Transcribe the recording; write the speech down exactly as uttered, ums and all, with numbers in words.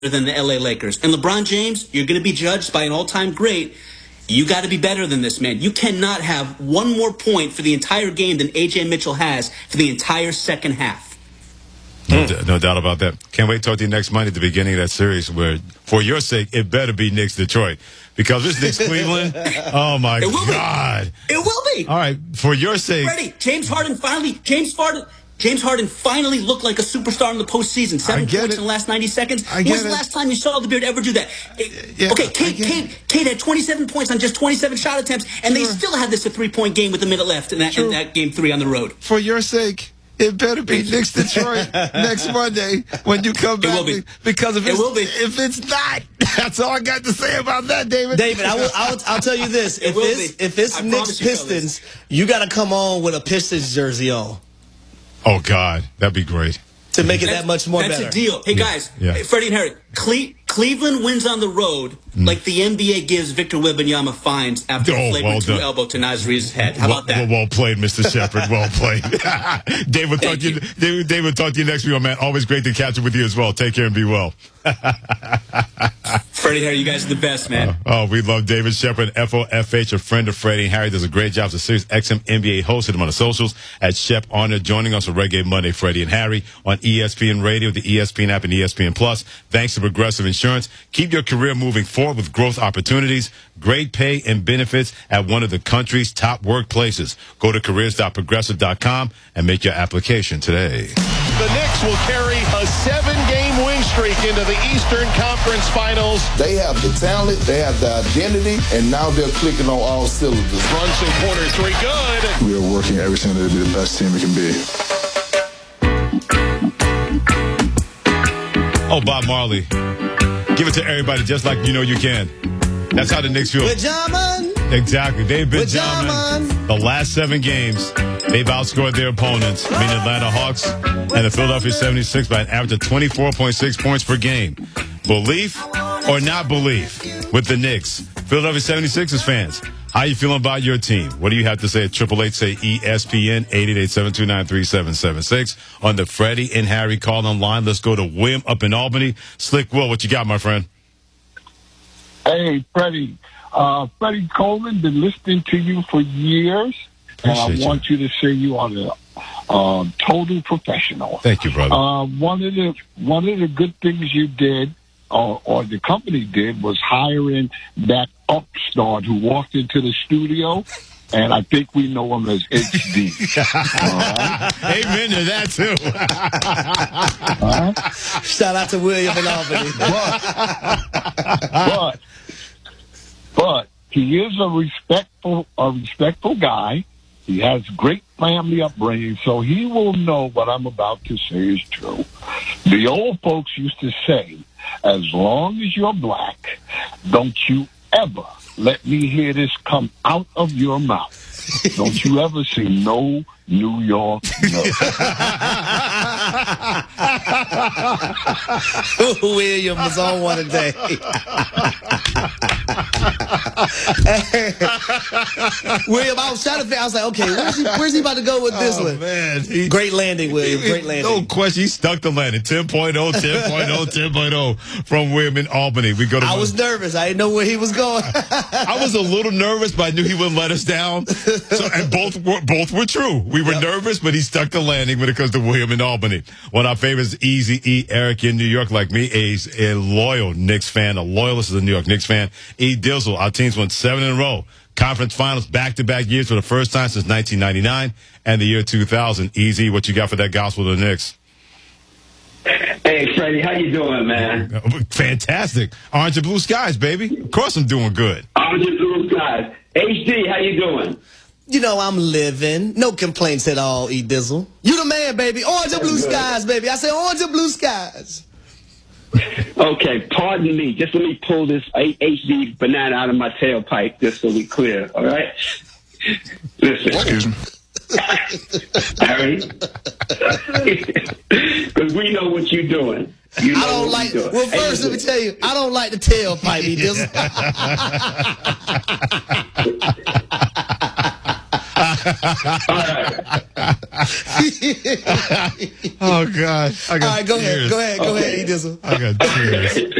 than the L A Lakers. And LeBron James, you're going to be judged by an all-time great. You got to be better than this, man. You cannot have one more point for the entire game than A J Mitchell has for the entire second half. No, d- no doubt about that. Can't wait to talk to you next Monday at the beginning of that series where, for your sake, it better be Knicks Detroit. Because this Knicks Cleveland, oh, my it will God. Be. It will be. All right, for your sake. Freddie, James Harden finally, James Harden. James Harden finally looked like a superstar in the postseason. Seven points it. in the last ninety seconds. I When's it. the last time you saw the Beard ever do that? Yeah, okay, Kate, Kate, Kate had twenty-seven points on just twenty-seven shot attempts, and sure. they still had this a three-point game with a minute left in that, in that game three on the road. For your sake, it better be Knicks Detroit next Monday when you come back. It will be. Because if it's, it will be. if it's not, that's all I got to say about that, David. David, I will, I'll, I'll tell you this. It if will it's, be. if it's I Knicks you Pistons, you got to come on with a Pistons jersey on. Oh, God. That'd be great. To make it that's, that much more that's better. That's a deal. Hey, yeah. guys, yeah. Hey, Freddie and Harry, Cle- Cleveland wins on the road mm. like the N B A gives Victor Wembanyama fines after oh, a flagrant well two elbow to Nasri's head. How well, about that? Well, well played, Mister Shepard. Well played. David, talk to you, David, David, talk to you next week, man. Always great to catch up with you as well. Take care and be well. Freddie, Harry, you guys are the best, man. Uh, oh, we love David Shepard, F O F H, a friend of Freddie and Harry. Does a great job as a Sirius X M N B A host. Hit him on the socials at Shep Honor. Joining us for Reggae Monday, Freddie and Harry on E S P N Radio, the E S P N app, and E S P N Plus. Thanks to Progressive Insurance. Keep your career moving forward with growth opportunities, great pay, and benefits at one of the country's top workplaces. Go to careers dot progressive dot com and make your application today. The Knicks will carry a seven-game win streak into the Eastern Conference Finals. They have the talent, they have the identity, and now they're clicking on all cylinders. Brunson corner three, good. We are working every single day to be the best team we can be. Oh, Bob Marley. Give it to everybody just like you know you can. That's how the Knicks feel. With Jaman. Exactly. They've been jamming the last seven games. They've outscored their opponents, meaning Atlanta Hawks and the Philadelphia seventy-six by an average of twenty-four point six points per game. Belief or not belief with the Knicks. Philadelphia seventy-sixers fans, how you feeling about your team? What do you have to say at triple eight say E S P N, eight eight eight, seven two nine, three seven seven six on the Freddie and Harry call online. Let's go to William up in Albany. Slick Will, what you got, my friend? Hey, Freddie. Uh, Freddie Coleman, been listening to you for years, and I you. want you to say you are a uh, total professional. Thank you, brother. Uh, one of the one of the good things you did, or, or the company did, was hiring that upstart who walked into the studio, and I think we know him as H D. Right? Amen to that, too. uh-huh. Shout out to William in Albany. But, but But he is a respectful, a respectful guy. He has great family upbringing, so he will know what I'm about to say is true. The old folks used to say, as long as you're black, don't you ever let me hear this come out of your mouth. Don't you ever say no, New York, no. William was on one today. William, I was trying to think. I was like, okay, where's he, where's he about to go with this oh, one? Man, he, Great landing, William. Great landing. No question. He stuck the landing. ten point oh, ten point oh, ten point oh from William in Albany. We go to I was nervous. I didn't know where he was going. I was a little nervous, but I knew he wouldn't let us down. So, and both were, both were true. We were yep. nervous, but he stuck the landing when it comes to William in Albany. One of our favorites, Easy E. Eric in New York, like me, is a loyal Knicks fan, a loyalist of the New York Knicks fan. E. Dizzle, our teams won seven in a row. Conference finals back-to-back years for the first time since nineteen ninety-nine and the year two thousand. Easy, what you got for that gospel of the Knicks? Hey, Freddie, how you doing, man? Fantastic. Orange and blue skies, baby. Of course I'm doing good. Orange and blue skies. H D, how you doing? You know, I'm living. No complaints at all, E. Dizzle. You the man, baby. Orange and blue skies, baby. I said orange and blue skies. Okay, pardon me. Just let me pull this H D banana out of my tailpipe just so we clear, all right? Listen. Excuse me. Harry? Because we know what you're doing. You know I don't like. Well, first, hey, let me tell you, I don't like the tailpipe, E. Dizzle. Oh, God. I got All right, go tears. ahead. Go ahead. Go ahead, E Dizzle. I got tears.